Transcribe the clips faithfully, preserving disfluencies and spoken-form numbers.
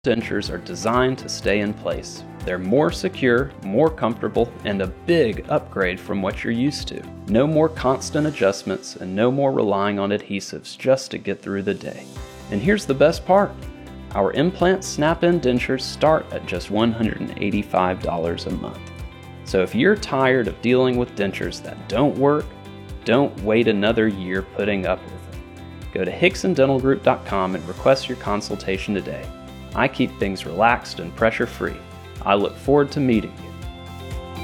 dentures are designed to stay in place. They're more secure, more comfortable, and a big upgrade from what you're used to. No more constant adjustments and no more relying on adhesives just to get through the day. And here's the best part. Our implant snap-in dentures start at just one hundred eighty-five dollars a month. So if you're tired of dealing with dentures that don't work, don't wait another year putting up with them. Go to Hickson Dental Group dot com and request your consultation today. I keep things relaxed and pressure-free. I look forward to meeting you.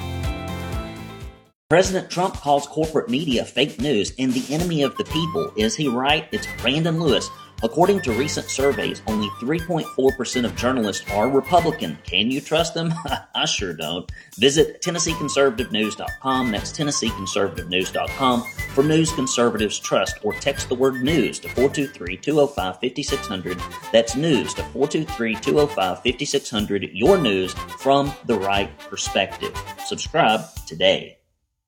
President Trump calls corporate media fake news and the enemy of the people. Is he right? It's Brandon Lewis. According to recent surveys, only three point four percent of journalists are Republican. Can you trust them? I sure don't. Visit Tennessee Conservative News dot com. That's Tennessee Conservative News dot com for news conservatives trust, or text the word news to four two three, two oh five, five six zero zero. That's news to four two three, two oh five, five six zero zero. Your news from the right perspective. Subscribe today.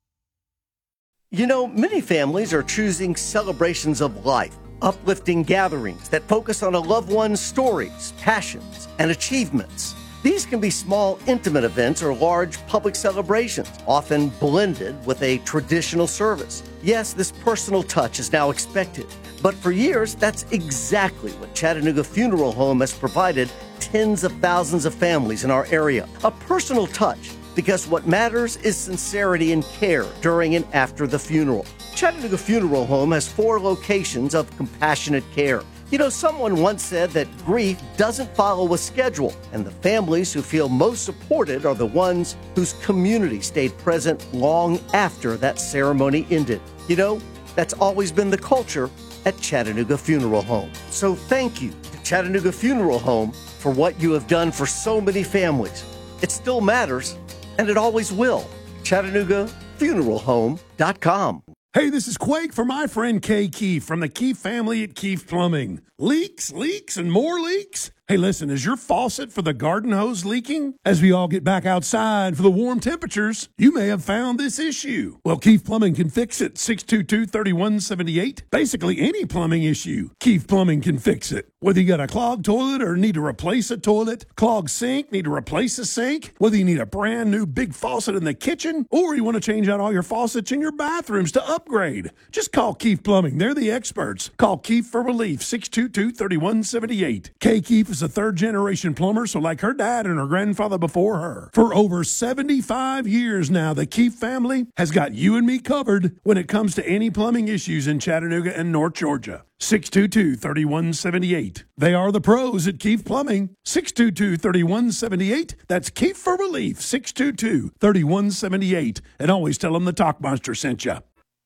You know, many families are choosing celebrations of life, uplifting gatherings that focus on a loved one's stories, passions, and achievements. These can be small, intimate events or large public celebrations, often blended with a traditional service. Yes, this personal touch is now expected, but for years, that's exactly what Chattanooga Funeral Home has provided tens of thousands of families in our area. A personal touch, because what matters is sincerity and care during and after the funeral. Chattanooga Funeral Home has four locations of compassionate care. You know, someone once said that grief doesn't follow a schedule, and the families who feel most supported are the ones whose community stayed present long after that ceremony ended. You know, that's always been the culture at Chattanooga Funeral Home. So thank you to Chattanooga Funeral Home for what you have done for so many families. It still matters, and it always will. Chattanooga Funeral Home dot com. Hey, this is Quake for my friend Kay Keefe from the Keefe family at Keefe Plumbing. Leaks, leaks, and more leaks? Hey, listen, is your faucet for the garden hose leaking? As we all get back outside for the warm temperatures, you may have found this issue. Well, Keefe Plumbing can fix it. six two two, three one seven eight. Basically, any plumbing issue, Keefe Plumbing can fix it. Whether you got a clogged toilet or need to replace a toilet, clogged sink, need to replace a sink, whether you need a brand new big faucet in the kitchen, or you want to change out all your faucets in your bathrooms to upgrade, just call Keefe Plumbing. They're the experts. Call Keefe for relief, six two two, three one seven eight. Kay Keefe is a third-generation plumber, so like her dad and her grandfather before her. For over seventy-five years now, the Keefe family has got you and me covered when it comes to any plumbing issues in Chattanooga and North Georgia. six two two, three one seven eight. They are the pros at Keefe Plumbing. six two two, three one seven eight. That's Keefe for relief, six two two, three one seven eight. And always tell them the Talk Monster sent you.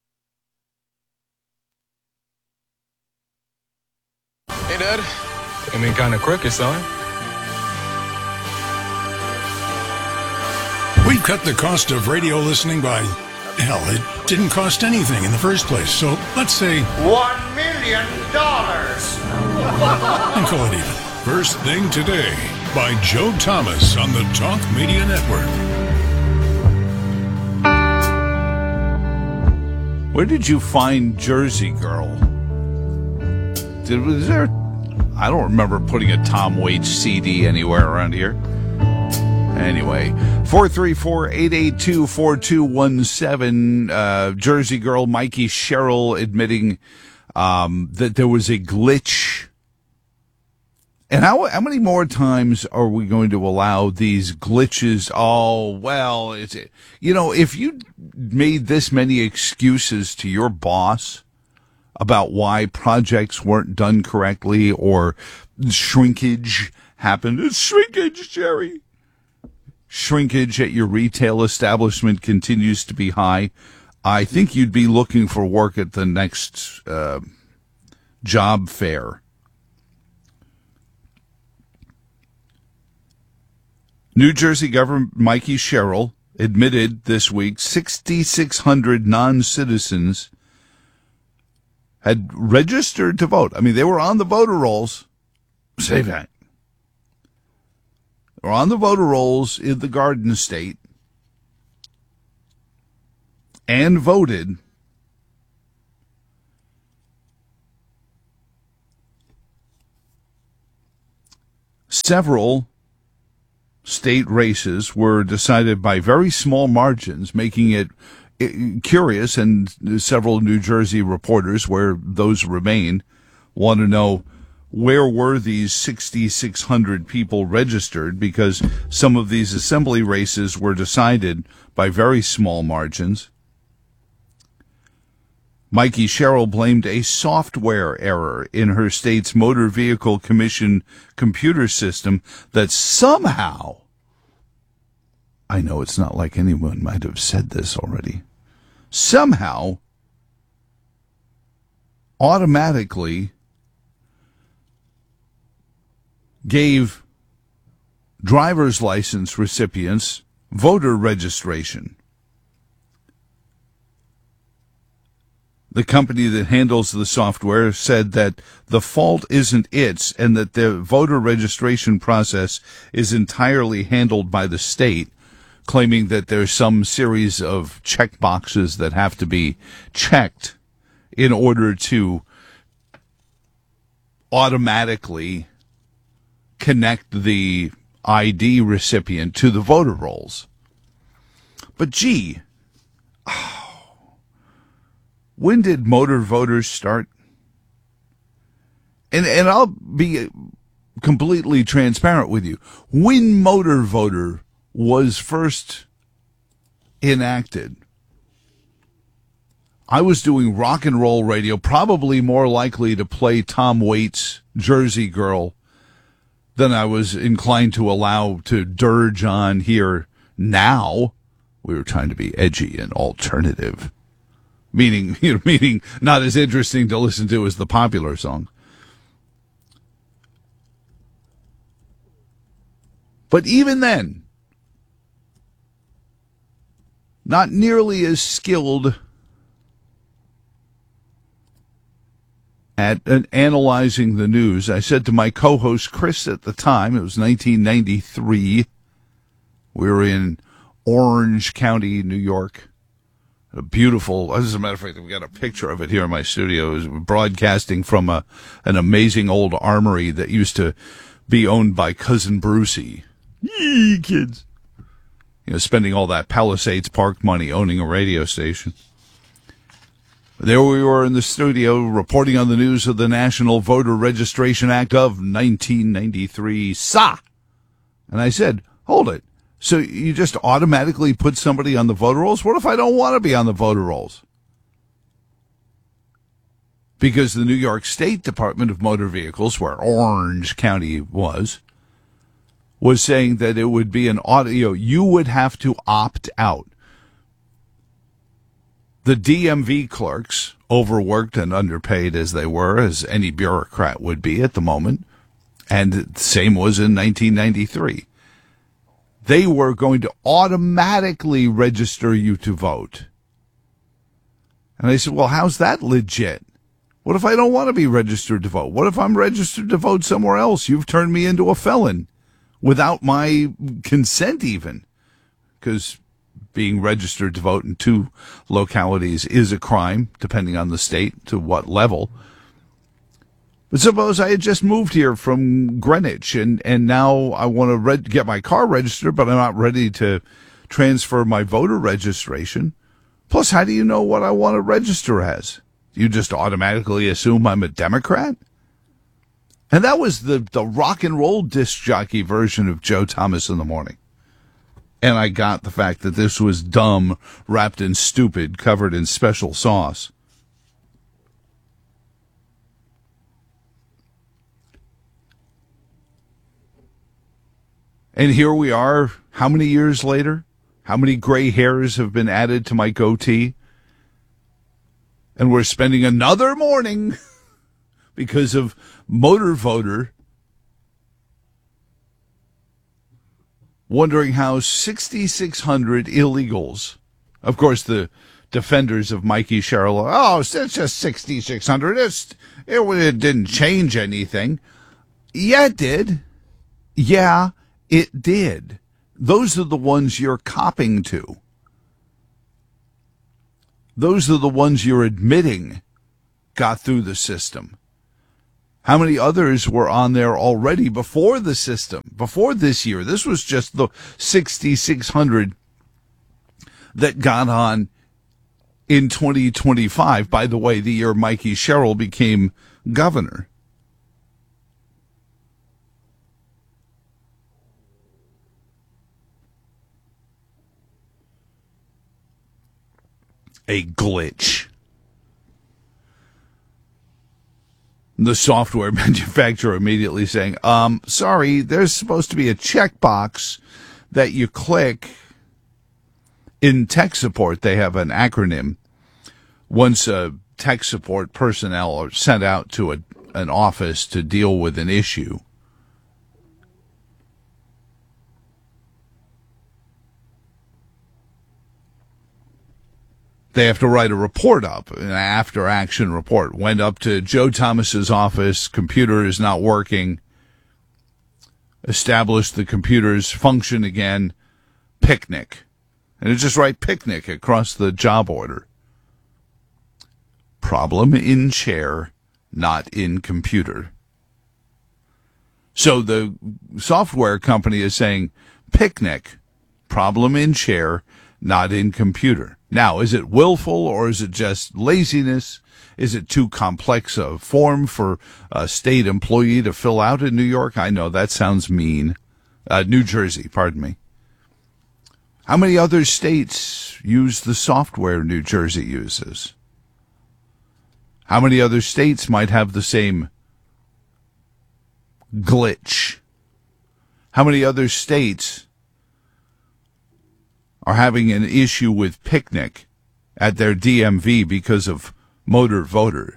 Hey, Dad. I mean, kind of crooked, son. We've cut the cost of radio listening by, hell, it didn't cost anything in the first place. So let's say one million dollars. And call it even. First Thing Today by Joe Thomas on the Talk Media Network. Where did you find Jersey Girl? Did, was there... I don't remember putting a Tom Waits C D anywhere around here. Anyway, four three four, eight eight two, four two one seven. Uh, Jersey Girl, Mikey Sherrill admitting um, that there was a glitch. And how how many more times are we going to allow these glitches? Oh, well, it's, you know, if you made this many excuses to your boss about why projects weren't done correctly or shrinkage happened. It's shrinkage, Jerry. Shrinkage at your retail establishment continues to be high. I think you'd be looking for work at the next uh, job fair. New Jersey Governor Mikey Sherrill admitted this week six thousand six hundred non-citizens had registered to vote. I mean, they were on the voter rolls. Say that. They were on the voter rolls in the Garden State and voted. several state races were decided by very small margins, making it curious, and several New Jersey reporters, where those remain, want to know where were these sixty-six hundred people registered, because some of these assembly races were decided by very small margins. Mikey Sherrill blamed a software error in her state's Motor Vehicle Commission computer system that somehow, I know it's not like anyone might have said this already, somehow automatically gave driver's license recipients voter registration. The company that handles the software said that the fault isn't its, and that the voter registration process is entirely handled by the state, claiming that there's some series of check boxes that have to be checked in order to automatically connect the I D recipient to the voter rolls. But gee, when did motor voters start? And and I'll be completely transparent with you. When motor voter was first enacted, I was doing rock and roll radio, probably more likely to play Tom Waits' Jersey Girl than I was inclined to allow to dirge on here now. We were trying to be edgy and alternative. Meaning, you know, meaning not as interesting to listen to as the popular song. But even then, not nearly as skilled at uh, analyzing the news. I said to my co-host Chris at the time, it was nineteen ninety-three, we were in Orange County, New York. A beautiful, as a matter of fact, we've got a picture of it here in my studio. It was broadcasting from a an amazing old armory that used to be owned by Cousin Brucey. Yee, kids. You know, spending all that Palisades Park money owning a radio station. There we were in the studio reporting on the news of the National Voter Registration Act of nineteen ninety-three. S A! And I said, hold it. So you just automatically put somebody on the voter rolls? What if I don't want to be on the voter rolls? Because the New York State Department of Motor Vehicles, where Orange County was, was saying that it would be an audio, you would have to opt out. The D M V clerks, overworked and underpaid as they were, as any bureaucrat would be at the moment, and the same was in nineteen ninety-three. They were going to automatically register you to vote. And I said, well, how's that legit? What if I don't want to be registered to vote? What if I'm registered to vote somewhere else? You've turned me into a felon without my consent even. Because being registered to vote in two localities is a crime, depending on the state to what level. But suppose I had just moved here from Greenwich, and, and now I want to reg- get my car registered, but I'm not ready to transfer my voter registration. Plus, how do you know what I want to register as? You just automatically assume I'm a Democrat? And that was the, the rock and roll disc jockey version of Joe Thomas in the Morning. And I got the fact that this was dumb, wrapped in stupid, covered in special sauce. And here we are, how many years later? How many gray hairs have been added to my goatee? And we're spending another morning because of motor voter wondering how sixty-six hundred illegals, of course, the defenders of Mikey Sherrill, oh, it's just sixty-six hundred. It's, it, it didn't change anything. Yeah, it did. Yeah, it did. Those are the ones you're copping to. Those are the ones you're admitting got through the system. How many others were on there already before the system, before this year? This was just the sixty-six hundred that got on in twenty twenty-five. By the way, the year Mikey Sherrill became governor. A glitch. The software manufacturer immediately saying, um, sorry, there's supposed to be a checkbox that you click. In tech support, they have an acronym. Once a tech support personnel are sent out to a, an office to deal with an issue, they have to write a report up, an after-action report. Went up to Joe Thomas's office, computer is not working, established the computer's function again, picnic. And it just write picnic across the job order. Problem in chair, not in computer. So the software company is saying picnic, problem in chair, not in computer. Now, is it willful or is it just laziness? Is it too complex a form for a state employee to fill out in New York? I know that sounds mean. Uh, New Jersey, pardon me. How many other states use the software New Jersey uses? How many other states might have the same glitch? How many other states are having an issue with picnic at their D M V because of motor voter?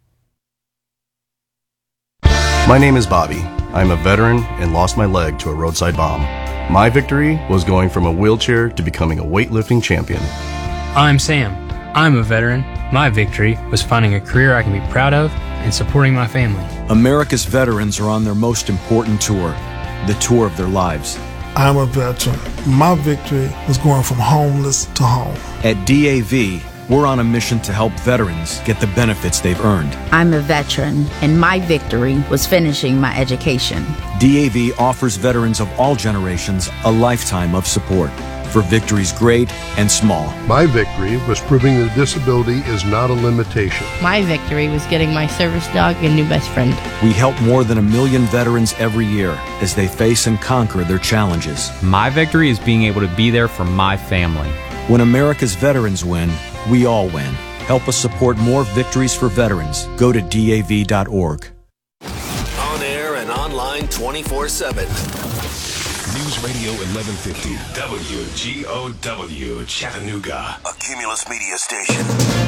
My name is Bobby. I'm a veteran and lost my leg to a roadside bomb. My victory was going from a wheelchair to becoming a weightlifting champion. I'm Sam. I'm a veteran. My victory was finding a career I can be proud of and supporting my family. America's veterans are on their most important tour, the tour of their lives. I'm a veteran. My victory was going from homeless to home. At D A V, we're on a mission to help veterans get the benefits they've earned. I'm a veteran, and my victory was finishing my education. D A V offers veterans of all generations a lifetime of support for victories great and small. My victory was proving that disability is not a limitation. My victory was getting my service dog a new best friend. We help more than a million veterans every year as they face and conquer their challenges. My victory is being able to be there for my family. When America's veterans win, we all win. Help us support more victories for veterans. Go to D A V dot org. On air and online twenty-four seven. News Radio eleven fifty, W G O W, Chattanooga. A Cumulus Media station.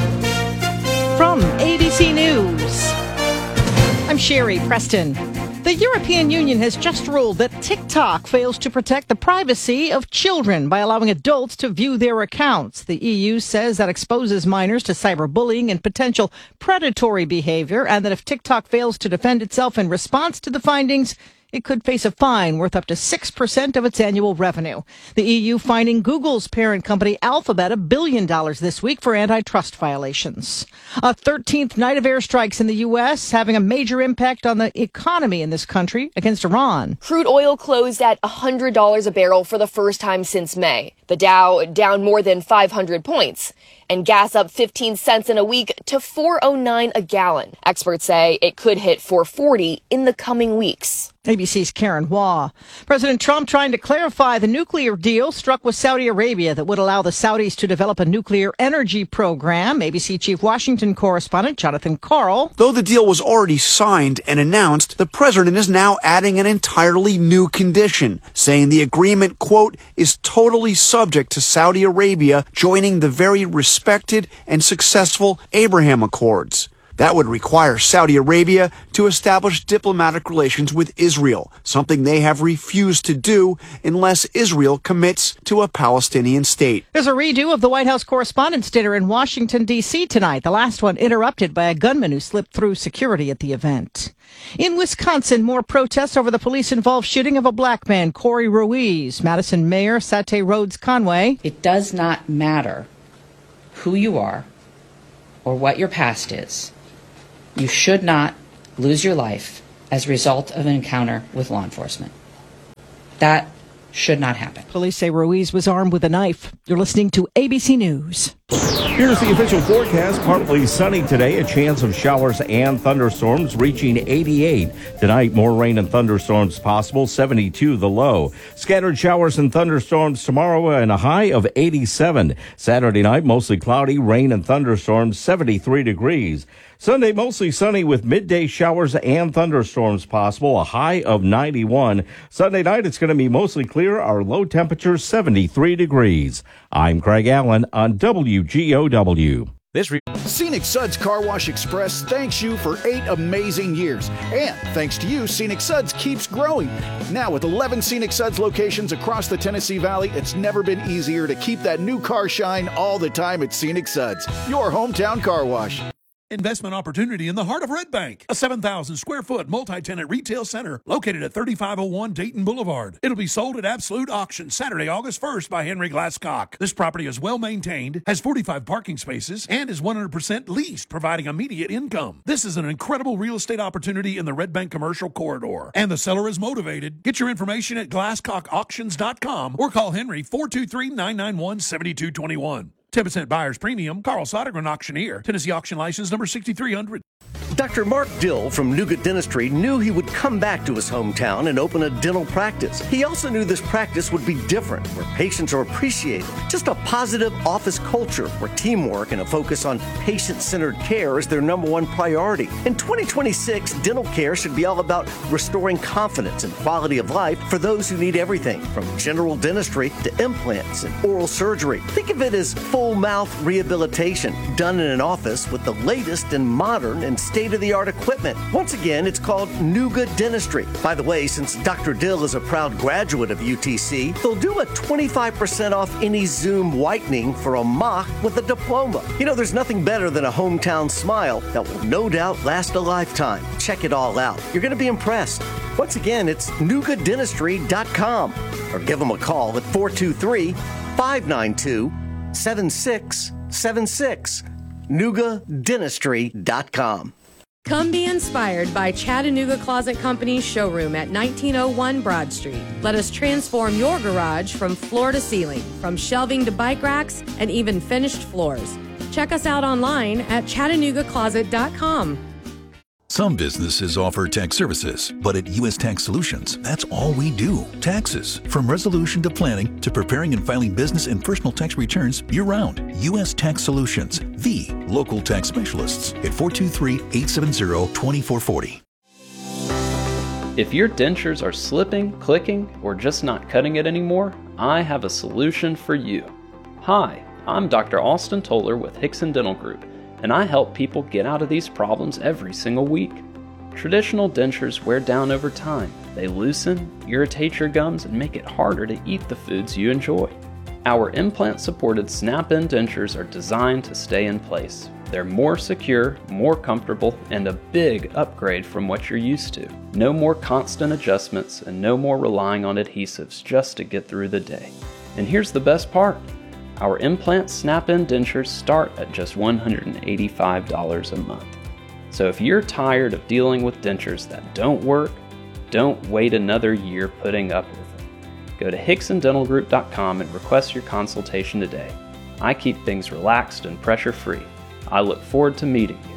From A B C News, I'm Sherry Preston. The European Union has just ruled that TikTok fails to protect the privacy of children by allowing adults to view their accounts. The E U says that exposes minors to cyberbullying and potential predatory behavior, and that if TikTok fails to defend itself in response to the findings, it could face a fine worth up to six percent of its annual revenue. The E U fining Google's parent company Alphabet a billion dollars this week for antitrust violations. A thirteenth night of airstrikes in the U S having a major impact on the economy in this country against Iran. Crude oil closed at one hundred dollars a barrel for the first time since May. The Dow down more than five hundred points. And gas up fifteen cents in a week to four oh nine a gallon. Experts say it could hit four forty in the coming weeks. A B C's Karen Waugh. President Trump trying to clarify the nuclear deal struck with Saudi Arabia that would allow the Saudis to develop a nuclear energy program. A B C Chief Washington correspondent Jonathan Karl. Though the deal was already signed and announced, the president is now adding an entirely new condition, saying the agreement, quote, is totally subject to Saudi Arabia joining the very respected and successful Abraham Accords. That would require Saudi Arabia to establish diplomatic relations with Israel, something they have refused to do unless Israel commits to a Palestinian state. There's a redo of the White House Correspondents' Dinner in Washington, D C tonight, the last one interrupted by a gunman who slipped through security at the event. In Wisconsin, more protests over the police-involved shooting of a black man, Corey Ruiz. Madison Mayor Sate Rhodes Conway. It does not matter who you are or what your past is. You should not lose your life as a result of an encounter with law enforcement. That should not happen. Police say Ruiz was armed with a knife. You're listening to A B C News. Here's the official forecast. Partly sunny today, a chance of showers and thunderstorms reaching eighty-eight. Tonight, more rain and thunderstorms possible, seventy-two the low. Scattered showers and thunderstorms tomorrow and a high of eighty-seven. Saturday night, mostly cloudy, rain and thunderstorms, seventy-three degrees. Sunday, mostly sunny with midday showers and thunderstorms possible, a high of ninety-one. Sunday night, it's going to be mostly clear, our low temperature seventy-three degrees. I'm Craig Allen on W G O W. This re- Scenic Suds Car Wash Express thanks you for eight amazing years. And thanks to you, Scenic Suds keeps growing. Now with eleven Scenic Suds locations across the Tennessee Valley, it's never been easier to keep that new car shine all the time at Scenic Suds, your hometown car wash. Investment opportunity in the heart of Red Bank, a seven thousand square foot multi-tenant retail center located at thirty-five oh one Dayton Boulevard. It'll be sold at absolute auction Saturday, August first by Henry Glasscock. This property is well maintained, has forty-five parking spaces, and is one hundred percent leased, providing immediate income. This is an incredible real estate opportunity in the Red Bank commercial corridor, and the seller is motivated. Get your information at glasscock auctions dot com or call Henry four two three, nine nine one, seven two two one. ten percent buyer's premium. Carl Sodergren, auctioneer. Tennessee auction license number sixty-three hundred. Doctor Mark Dill from Nougat Dentistry knew he would come back to his hometown and open a dental practice. He also knew this practice would be different, where patients are appreciated. Just a positive office culture where teamwork and a focus on patient-centered care is their number one priority. In twenty twenty-six, dental care should be all about restoring confidence and quality of life for those who need everything from general dentistry to implants and oral surgery. Think of it as full mouth rehabilitation done in an office with the latest and modern and state-of-the-art equipment. Once again, it's called Nougat Dentistry. By the way, since Doctor Dill is a proud graduate of U T C, they'll do a twenty-five percent off any Zoom whitening for a mock with a diploma. You know, there's nothing better than a hometown smile that will no doubt last a lifetime. Check it all out. You're going to be impressed. Once again, it's nougat dentistry dot com or give them a call at four two three, five nine two, seven six seven six. nougat dentistry dot com. Come be inspired by Chattanooga Closet Company's showroom at nineteen oh one Broad Street. Let us transform your garage from floor to ceiling, from shelving to bike racks, and even finished floors. Check us out online at chattanooga closet dot com. Some businesses offer tax services, but at U S Tax Solutions, that's all we do. Taxes. From resolution to planning to preparing and filing business and personal tax returns year-round. U S Tax Solutions, the local tax specialists at four two three, eight seven zero, two four four zero. If your dentures are slipping, clicking, or just not cutting it anymore, I have a solution for you. Hi, I'm Doctor Austin Toller with Hickson Dental Group, and I help people get out of these problems every single week. Traditional dentures wear down over time. They loosen, irritate your gums, and make it harder to eat the foods you enjoy. Our implant-supported snap-in dentures are designed to stay in place. They're more secure, more comfortable, and a big upgrade from what you're used to. No more constant adjustments and no more relying on adhesives just to get through the day. And here's the best part. Our implant snap-in dentures start at just one hundred eighty-five dollars a month. So if you're tired of dealing with dentures that don't work, don't wait another year putting up with them. Go to hickson dental group dot com and request your consultation today. I keep things relaxed and pressure-free. I look forward to meeting you.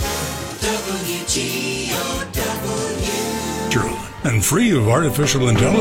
And free of artificial intelligence.